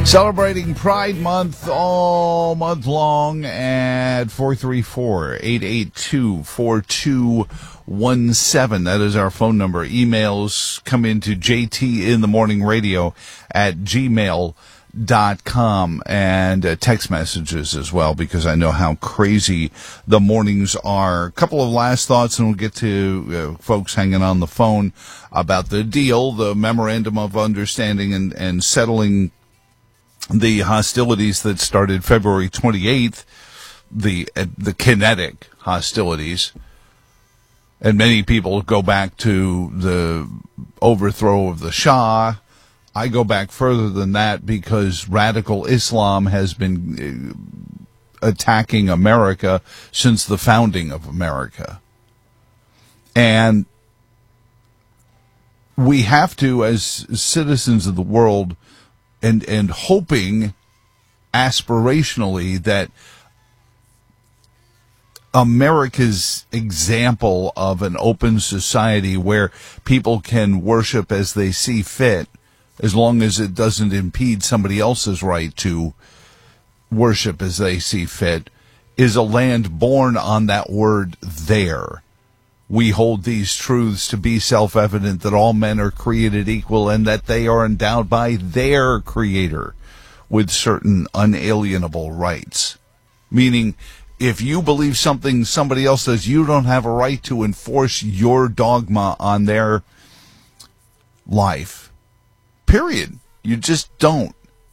Celebrating Pride Month all month long at 434-882-4217. That is our phone number. Emails come into jtinthemorningradio at gmail.com, and text messages as well, because I know how crazy the mornings are. A couple of last thoughts, and we'll get to folks hanging on the phone about the deal, the memorandum of understanding and settling the hostilities that started February 28th, the kinetic hostilities. And many people go back to the overthrow of the Shah. I go back further than that because radical Islam has been attacking America since the founding of America. And we have to, as citizens of the world, and hoping aspirationally that America's example of an open society where people can worship as they see fit, as long as it doesn't impede somebody else's right to worship as they see fit, is a land born on that word there. We hold these truths to be self-evident, that all men are created equal and that they are endowed by their Creator with certain unalienable rights. Meaning, if you believe something somebody else does, you don't have a right to enforce your dogma on their life. Period. You just don't.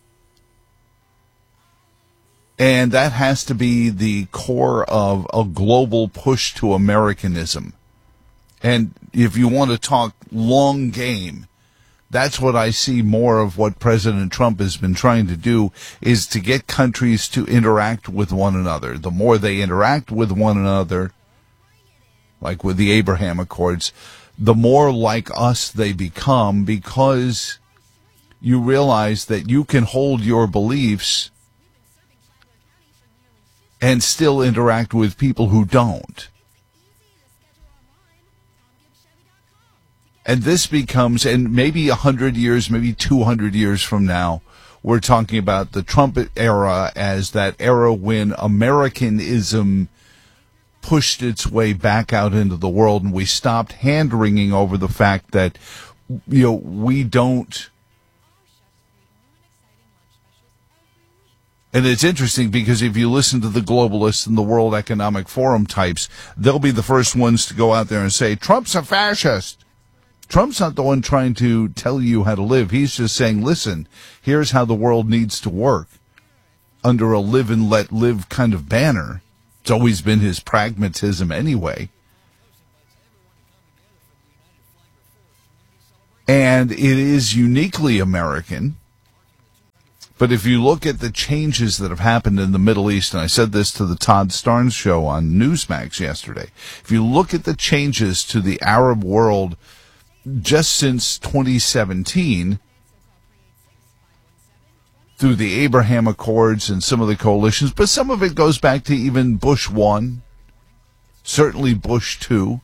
And that has to be the core of a global push to Americanism. And if you want to talk long game, that's what I see more of what President Trump has been trying to do, is to get countries to interact with one another. The more they interact with one another, like with the Abraham Accords, the more like us they become, because you realize that you can hold your beliefs and still interact with people who don't. And this becomes, and maybe 100 years, maybe 200 years from now, we're talking about the Trump era as that era when Americanism pushed its way back out into the world, and we stopped hand-wringing over the fact that, we don't. And it's interesting because if you listen to the globalists and the World Economic Forum types, they'll be the first ones to go out there and say, Trump's a fascist. Trump's not the one trying to tell you how to live. He's just saying, listen, here's how the world needs to work under a live and let live kind of banner. It's always been his pragmatism anyway. And it is uniquely American. But if you look at the changes that have happened in the Middle East, and I said this to the Todd Starnes show on Newsmax yesterday, if you look at the changes to the Arab world just since 2017, through the Abraham Accords and some of the coalitions, but some of it goes back to even Bush 1, certainly Bush 2.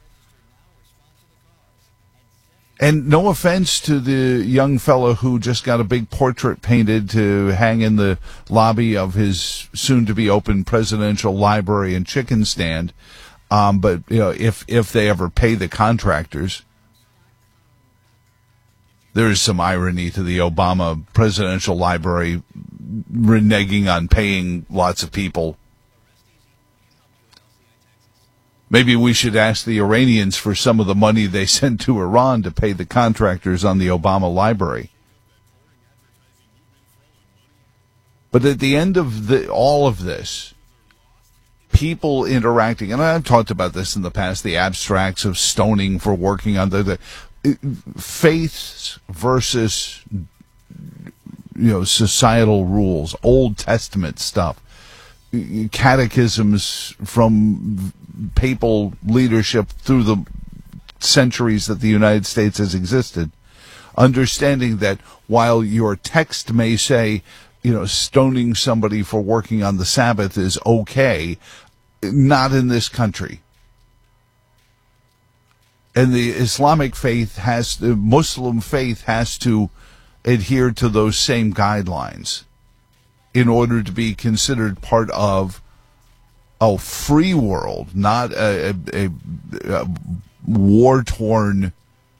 And no offense to the young fellow who just got a big portrait painted to hang in the lobby of his soon-to-be-open presidential library and chicken stand, but if they ever pay the contractors. There is some irony to the Obama presidential library reneging on paying lots of people. Maybe we should ask the Iranians for some of the money they sent to Iran to pay the contractors on the Obama library. But at the end of all of this, people interacting, and I've talked about this in the past, the abstracts of stoning for working on the faiths versus societal rules, Old Testament stuff, catechisms from papal leadership through the centuries that the United States has existed, understanding that while your text may say, stoning somebody for working on the Sabbath is okay, not in this country. And the Islamic faith the Muslim faith has to adhere to those same guidelines. in order to be considered part of a free world, not a war-torn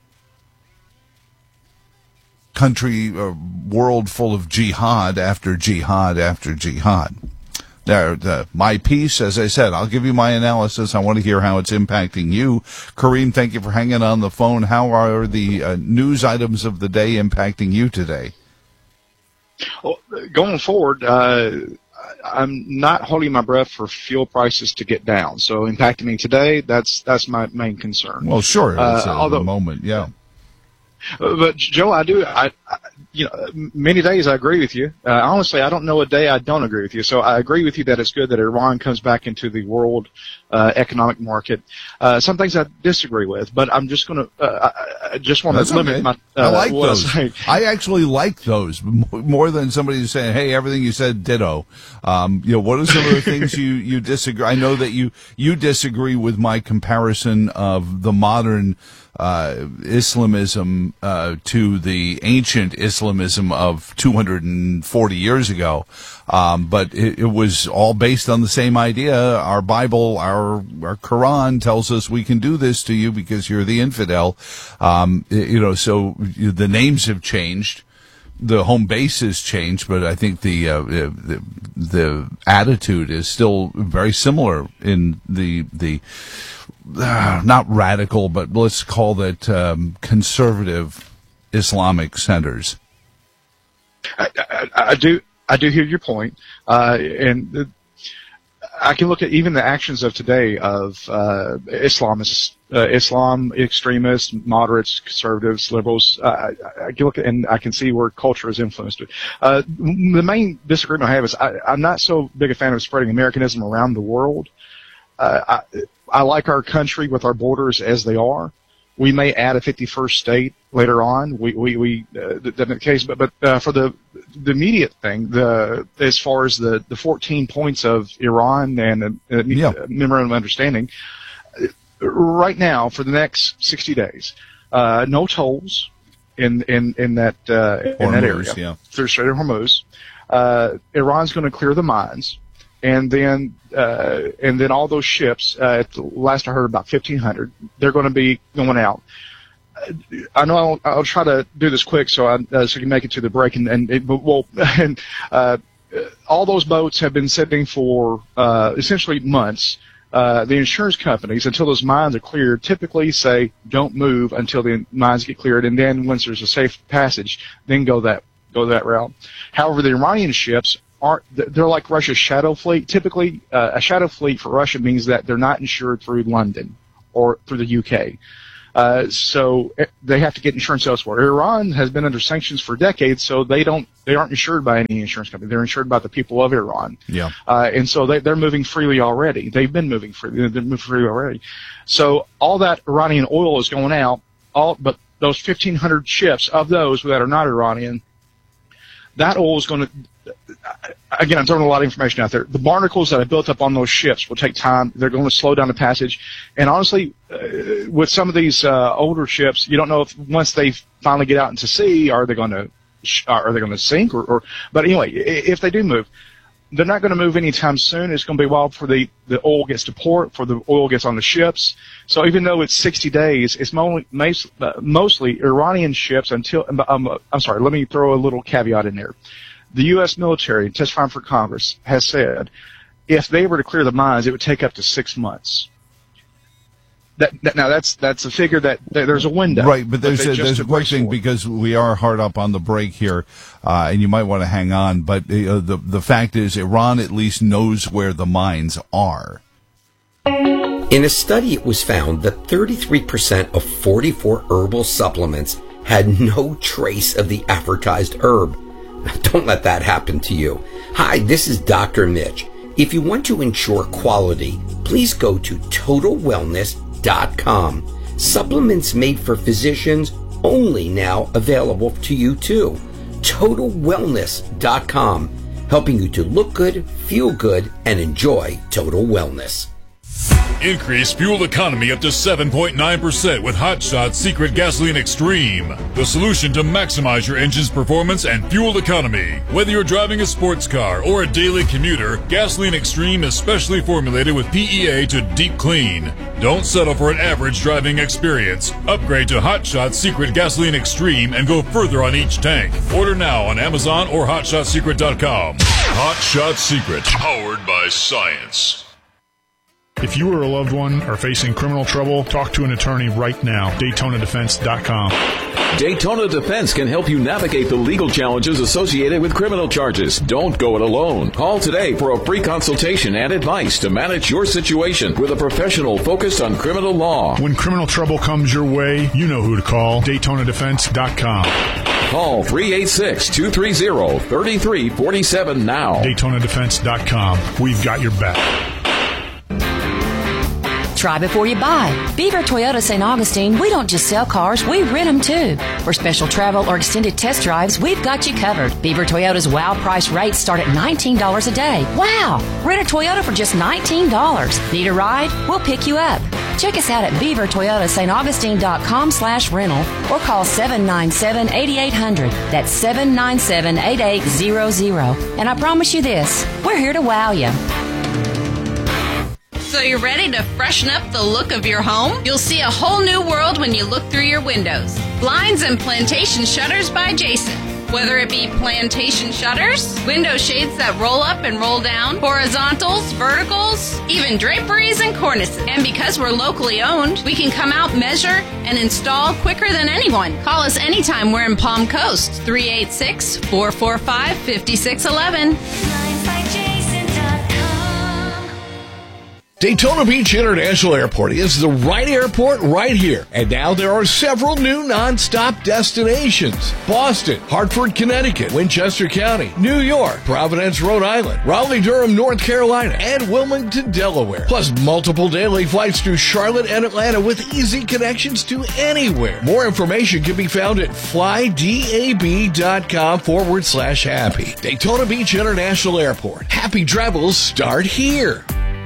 country or world full of jihad after jihad after jihad. My piece, as I said, I'll give you my analysis. I want to hear how it's impacting you. Kareem, thank you for hanging on the phone. How are the news items of the day impacting you today? Well, going forward, I'm not holding my breath for fuel prices to get down. So impacting me today, that's my main concern. Well, sure, it's although, the moment, yeah. But Joe, many days I agree with you. Honestly, I don't know a day I don't agree with you. So I agree with you that it's good that Iran comes back into the world economic market. Some things I disagree with, but I'm just going to I just want to limit my. I like those. I actually like those more than somebody who's saying, "Hey, everything you said, ditto." What are some of the things you disagree? I know that you disagree with my comparison of the modern Islamism to the ancient Islamism of 240 years ago, but it was all based on the same idea. Our Bible, our Quran tells us we can do this to you because you're the infidel. So the names have changed. The home base has changed, but I think the attitude is still very similar in the not radical, but let's call that conservative Islamic centers. I do hear your point, and I can look at even the actions of today of Islamists, Islam extremists, moderates, conservatives, liberals. I can look at and I can see where culture has influenced it. The main disagreement I have is I'm not so big a fan of spreading Americanism around the world. I like our country with our borders as they are. We may add a 51st state later on. The case, but for the immediate thing, as far as the 14 points of Iran and memorandum of understanding, right now for the next 60 days, no tolls in that area through Strait of Hormuz. Iran's going to clear the mines. And then all those ships, at the last I heard about 1,500, they're going to be going out. I know I'll try to do this quick so you can make it to the break. All those boats have been sitting for essentially months. The insurance companies, until those mines are cleared, typically say don't move until the mines get cleared, and then once there's a safe passage, then go that route. However, the Iranian ships they're like Russia's shadow fleet. Typically, a shadow fleet for Russia means that they're not insured through London or through the UK. So they have to get insurance elsewhere. Iran has been under sanctions for decades, so they aren't insured by any insurance company. They're insured by the people of Iran. Yeah. And so they're moving freely already. They've been moving freely. They've moved freely already. So all that Iranian oil is going out. But those 1,500 ships of those that are not Iranian, that oil is going to. Again, I'm throwing a lot of information out there. The barnacles that are built up on those ships will take time. They're going to slow down the passage. And honestly, with some of these older ships, you don't know if once they finally get out into sea, are they going to sink or? But anyway, if they do move, they're not going to move anytime soon. It's going to be a while before the oil gets to port, before the oil gets on the ships. So even though it's 60 days, it's mostly Iranian ships until. I'm sorry. Let me throw a little caveat in there. The U.S. military, testifying for Congress, has said if they were to clear the mines, it would take up to 6 months. Now that's a figure that there's a window. Right, but there's a question because we are hard up on the break here, and you might want to hang on. But the fact is, Iran at least knows where the mines are. In a study, it was found that 33% of 44 herbal supplements had no trace of the advertised herb. Don't let that happen to you. Hi, this is Dr. Mitch. If you want to ensure quality, please go to TotalWellness.com. Supplements made for physicians only now available to you too. TotalWellness.com, helping you to look good, feel good, and enjoy total wellness. Increase fuel economy up to 7.9% with Hot Shots Secret Gasoline Extreme. The solution to maximize your engine's performance and fuel economy. Whether you're driving a sports car or a daily commuter, Gasoline Extreme is specially formulated with PEA to deep clean. Don't settle for an average driving experience. Upgrade to Hot Shots Secret Gasoline Extreme and go further on each tank. Order now on Amazon or HotShotSecret.com. Hot Shot Secret, powered by science. If you or a loved one are facing criminal trouble, talk to an attorney right now. DaytonaDefense.com. Daytona Defense can help you navigate the legal challenges associated with criminal charges. Don't go it alone. Call today for a free consultation and advice to manage your situation with a professional focused on criminal law. When criminal trouble comes your way, you know who to call. DaytonaDefense.com. Call 386-230-3347 now. DaytonaDefense.com. We've got your back. Try before you buy. Beaver Toyota St. Augustine, we don't just sell cars, we rent them too. For special travel or extended test drives, we've got you covered. Beaver Toyota's wow price rates start at $19 a day. Wow! Rent a Toyota for just $19. Need a ride? We'll pick you up. Check us out at beavertoyotastaugustine.com/rental or call 797-8800. That's 797-8800. And I promise you this, we're here to wow you. So you're ready to freshen up the look of your home? You'll see a whole new world when you look through your windows. Blinds and Plantation Shutters by Jason. Whether it be plantation shutters, window shades that roll up and roll down, horizontals, verticals, even draperies and cornices. And because we're locally owned, we can come out, measure, and install quicker than anyone. Call us anytime we're in Palm Coast, 386-445-5611. Daytona Beach International Airport is the right airport right here. And now there are several new non-stop destinations. Boston, Hartford, Connecticut, Winchester County, New York, Providence, Rhode Island, Raleigh-Durham, North Carolina, and Wilmington, Delaware. Plus multiple daily flights to Charlotte and Atlanta with easy connections to anywhere. More information can be found at flydab.com/happy. Daytona Beach International Airport. Happy travels start here.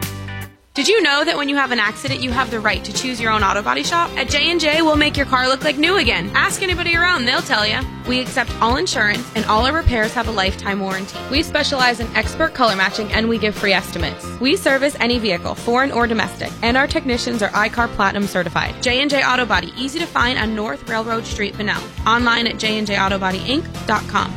Did you know that when you have an accident, you have the right to choose your own auto body shop? At J&J, we'll make your car look like new again. Ask anybody around, they'll tell you. We accept all insurance, and all our repairs have a lifetime warranty. We specialize in expert color matching, and we give free estimates. We service any vehicle, foreign or domestic, and our technicians are iCar Platinum certified. J&J Auto Body, easy to find on North Railroad Street, Bunnell. Online at jnjautobodyinc.com.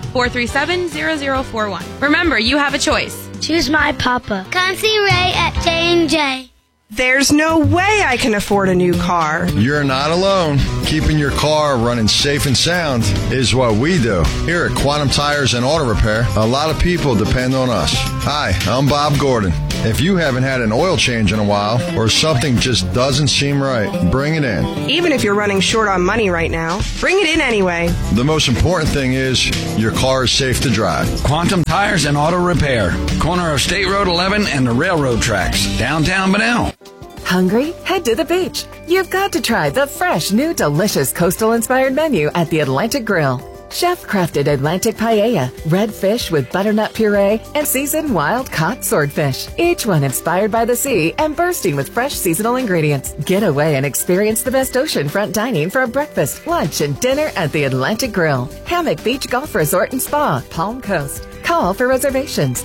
437-0041. Remember, you have a choice. Choose my papa. Come see Ray at J&J. There's no way I can afford a new car. You're not alone. Keeping your car running safe and sound is what we do. Here at Quantum Tires and Auto Repair, a lot of people depend on us. Hi, I'm Bob Gordon. If you haven't had an oil change in a while or something just doesn't seem right, bring it in. Even if you're running short on money right now, bring it in anyway. The most important thing is your car is safe to drive. Quantum Tires and Auto Repair. Corner of State Road 11 and the railroad tracks. Downtown Bunnell. Hungry? Head to the beach. You've got to try the fresh, new, delicious coastal-inspired menu at the Atlantic Grill. Chef-crafted Atlantic paella, red fish with butternut puree, and seasoned wild-caught swordfish. Each one inspired by the sea and bursting with fresh seasonal ingredients. Get away and experience the best oceanfront dining for a breakfast, lunch, and dinner at the Atlantic Grill. Hammock Beach Golf Resort and Spa, Palm Coast. Call for reservations,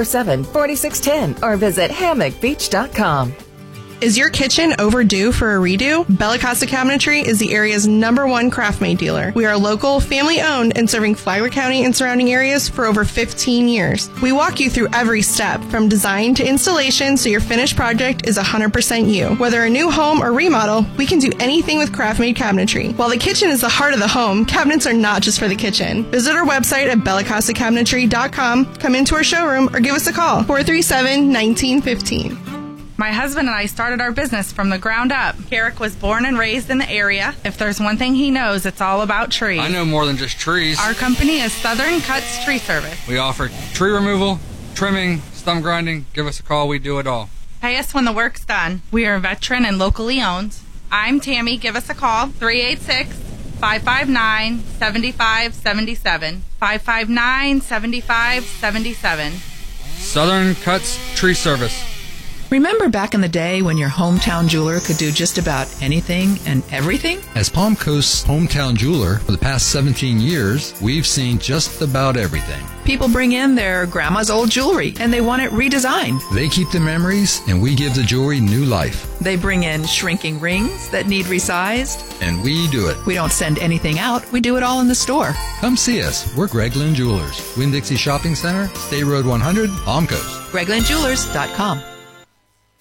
447-4610, or visit hammockbeach.com. Is your kitchen overdue for a redo? Bella Costa Cabinetry is the area's #1 craft-made dealer. We are local, family-owned, and serving Flagler County and surrounding areas for over 15 years. We walk you through every step, from design to installation, so your finished project is 100% you. Whether a new home or remodel, we can do anything with craft-made cabinetry. While the kitchen is the heart of the home, cabinets are not just for the kitchen. Visit our website at BellaCostaCabinetry.com, come into our showroom, or give us a call, 437-1915. My husband and I started our business from the ground up. Carrick was born and raised in the area. If there's one thing he knows, it's all about trees. I know more than just trees. Our company is Southern Cuts Tree Service. We offer tree removal, trimming, stump grinding. Give us a call. We do it all. Pay us when the work's done. We are veteran and locally owned. I'm Tammy. Give us a call, 386-559-7577. 559-7577. Southern Cuts Tree Service. Remember back in the day when your hometown jeweler could do just about anything and everything? As Palm Coast's hometown jeweler for the past 17 years, we've seen just about everything. People bring in their grandma's old jewelry and they want it redesigned. They keep the memories and we give the jewelry new life. They bring in shrinking rings that need resized. And we do it. We don't send anything out. We do it all in the store. Come see us. We're Greg Lynn Jewelers. Winn-Dixie Shopping Center, State Road 100, Palm Coast. GregLynnJewelers.com.